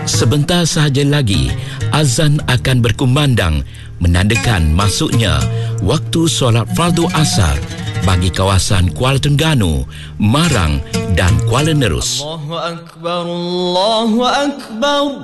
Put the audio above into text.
Sebentar sahaja lagi, azan akan berkumandang menandakan masuknya waktu solat fardu asar bagi kawasan Kuala Terengganu, Marang dan Kuala Nerus. Allahu Akbar, Allahu Akbar.